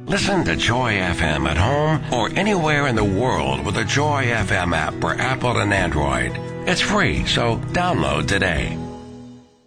Listen to Joy FM at home or anywhere in the world with the Joy FM app for Apple and Android. It's free, so download today.